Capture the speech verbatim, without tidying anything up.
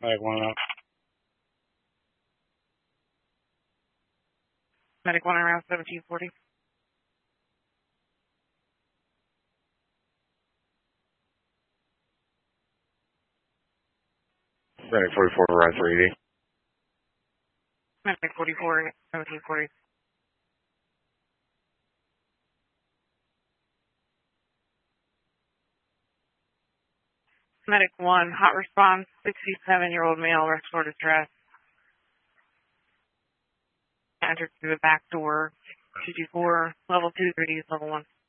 Medic one up. Medic one around seventeen forty. Medic forty-four around three eighty. Medic forty-four, seventeen forty. Medic one, hot response, sixty-seven-year-old male, respiratory distress. Entered through the back door, two two four, level two, thirty, level one.